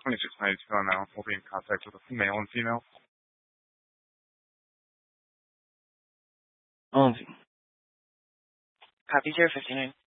2692 now. We'll be in contact with a male and female. Copy 059.